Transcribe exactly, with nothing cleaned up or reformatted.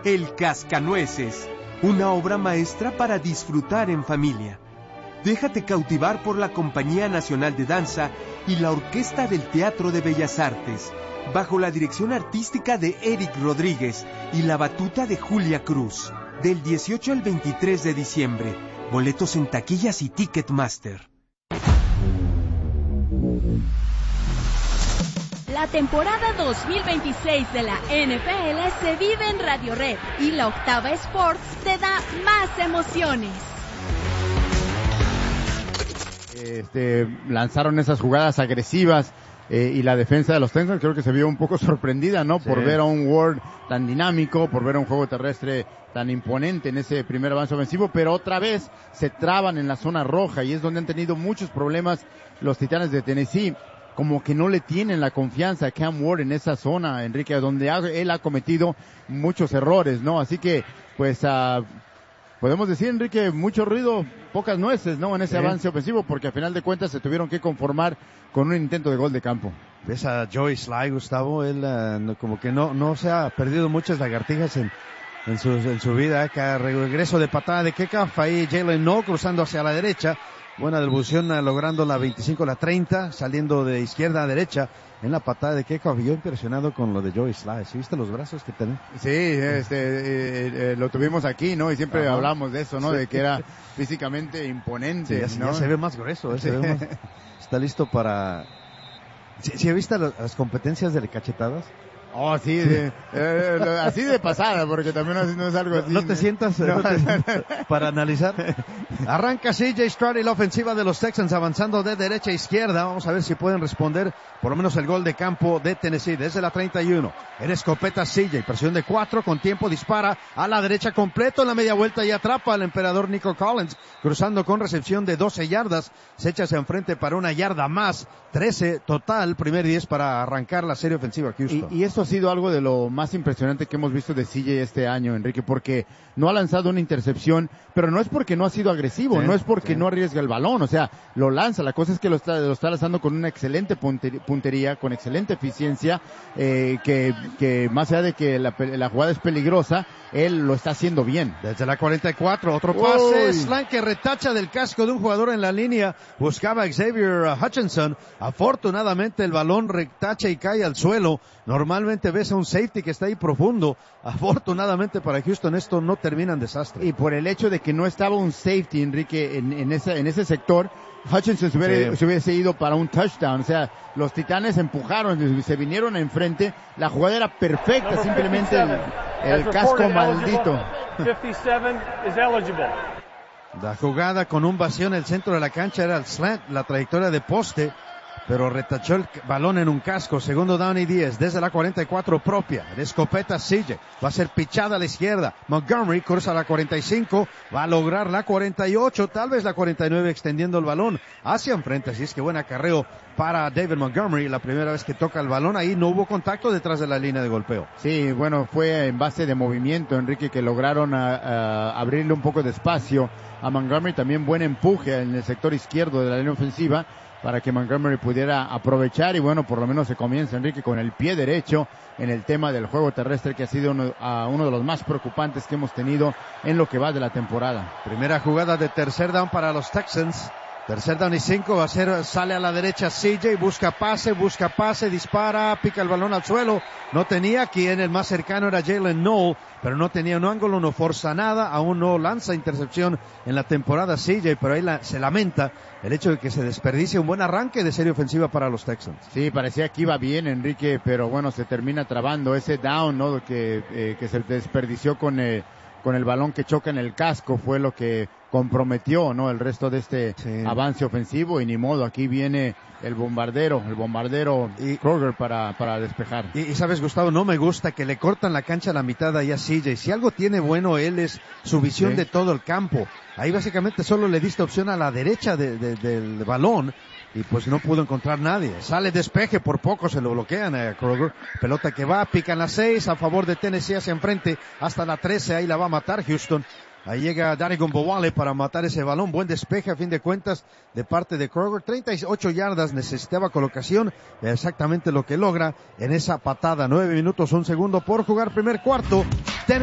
El Cascanueces, una obra maestra para disfrutar en familia. Déjate cautivar por la Compañía Nacional de Danza y la Orquesta del Teatro de Bellas Artes, bajo la dirección artística de Eric Rodríguez y la batuta de Julia Cruz, del dieciocho al veintitrés de diciembre. Boletos en taquillas y Ticketmaster. La temporada dos mil veintiséis de la N F L se vive en Radio Red y la Octava Sports te da más emociones. Este, lanzaron esas jugadas agresivas eh, y la defensa de los Texans creo que se vio un poco sorprendida, ¿no? Sí. Por ver a un Ward tan dinámico, por ver a un juego terrestre tan imponente en ese primer avance ofensivo, pero otra vez se traban en la zona roja y es donde han tenido muchos problemas los Titanes de Tennessee. Como que no le tienen la confianza a Cam Ward en esa zona, Enrique, donde ha, él ha cometido muchos errores, ¿no? Así que, pues, uh, podemos decir, Enrique, mucho ruido, pocas nueces, ¿no? En ese sí. avance ofensivo, porque al final de cuentas se tuvieron que conformar con un intento de gol de campo. Ves a Joey Sly, Gustavo, él uh, no, como que no, no se ha perdido muchas lagartijas en, en su, en su vida, que regreso de patada de kickoff, ahí Jalen No cruzando hacia la derecha. Buena devolución, logrando la veinticinco, la treinta, saliendo de izquierda a derecha en la patada de kickoff. Yo impresionado con lo de Joey Sly. ¿Sí viste los brazos que tiene? Sí, este, eh, eh, lo tuvimos aquí, ¿no? Y siempre Ajá. hablamos de eso, ¿no? Sí. De que era físicamente imponente. Sí, ya, ¿no? ya se ve más grueso, ¿eh? Se ve más... Está listo para... ¿Sí, sí viste las competencias de cachetadas? Oh, sí, de, eh, así de pasada, porque también no es algo así. No te sientas no. No te, para analizar. Arranca C J Stroud y la ofensiva de los Texans avanzando de derecha a izquierda. Vamos a ver si pueden responder por lo menos el gol de campo de Tennessee desde la treinta y uno. En escopeta C J, presión de cuatro, con tiempo dispara a la derecha completo en la media vuelta y atrapa al emperador Nico Collins, cruzando con recepción de doce yardas. Se echa hacia enfrente para una yarda más, trece total, primer diez para arrancar la serie ofensiva Houston. Y, y esto ha sido algo de lo más impresionante que hemos visto de C J este año, Enrique, porque no ha lanzado una intercepción, pero no es porque no ha sido agresivo, sí, no es porque sí. no arriesga el balón, o sea, lo lanza. La cosa es que lo está, lo está lanzando con una excelente puntería, con excelente eficiencia, eh, que, que más allá de que la, la jugada es peligrosa, él lo está haciendo bien. Desde la cuarenta y cuatro, otro pase, slant que retacha del casco de un jugador en la línea, buscaba a Xavier Hutchinson, afortunadamente el balón retacha y cae al suelo. Normalmente ves a un safety que está ahí profundo. Afortunadamente para Houston esto no termina en desastre. Y por el hecho de que no estaba un safety, Enrique, en, en, ese, en ese sector, Hutchinson se, hubiera, sí. se hubiese ido para un touchdown. O sea, los Titanes empujaron, se vinieron enfrente. La jugada era perfecta, Number simplemente el, el casco maldito. La jugada con un vacío en el centro de la cancha era el slant, la trayectoria de poste, pero retachó el balón en un casco. Segundo down y diez desde la cuarenta y cuatro propia. De escopeta C J. Va a ser pichada a la izquierda. Montgomery cruza la cuarenta y cinco. Va a lograr la cuarenta y ocho. Tal vez la cuarenta y nueve extendiendo el balón hacia enfrente. Así es que buen acarreo para David Montgomery. La primera vez que toca el balón ahí no hubo contacto detrás de la línea de golpeo. Sí, bueno, fue en base de movimiento, Enrique, que lograron a, a abrirle un poco de espacio a Montgomery. También buen empuje en el sector izquierdo de la línea ofensiva para que Montgomery pudiera aprovechar y bueno, por lo menos se comienza, Enrique, con el pie derecho en el tema del juego terrestre, que ha sido uno, uh, uno de los más preocupantes que hemos tenido en lo que va de la temporada. Primera jugada de tercer down para los Texans. Tercer down y cinco, va a ser, sale a la derecha C J, busca pase, busca pase, dispara, pica el balón al suelo. No tenía quien, el más cercano era Jalen Noel, pero no tenía un ángulo, no forza nada, aún no lanza intercepción en la temporada C J, pero ahí la, se lamenta el hecho de que se desperdicie un buen arranque de serie ofensiva para los Texans. Sí, parecía que iba bien, Enrique, pero bueno, se termina trabando ese down, ¿no? Que, eh, que se desperdició con, eh, con el balón que choca en el casco, fue lo que comprometió, ¿no? El resto de este sí. avance ofensivo, y ni modo, aquí viene el bombardero, el bombardero y Kroger para, para despejar. Y, y sabes, Gustavo, no me gusta que le cortan la cancha a la mitad ahí a C J. Si algo tiene bueno él es su visión sí. de todo el campo. Ahí básicamente solo le diste opción a la derecha de, de, del balón y pues no pudo encontrar nadie. Sale despeje, por poco se lo bloquean a Kroger. Pelota que va, pican las seis a favor de Tennessee hacia enfrente hasta la trece, ahí la va a matar Houston. Ahí llega Darigun Bowale para matar ese balón. Buen despeje a fin de cuentas de parte de Kroger. treinta y ocho yardas, necesitaba colocación. Exactamente lo que logra en esa patada. Nueve minutos, un segundo por jugar primer cuarto.